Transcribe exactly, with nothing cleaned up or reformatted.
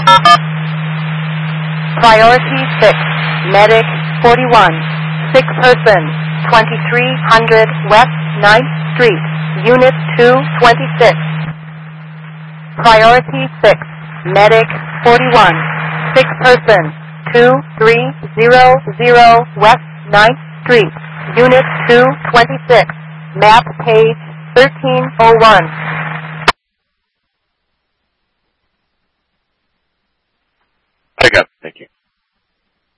Priority six, Medic forty-one, sick person, twenty-three hundred West ninth Street, Unit two twenty-six. Priority six, Medic forty-one, sick person, two three zero zero West ninth Street, Unit two twenty-six, map page thirteen oh one. Pick up.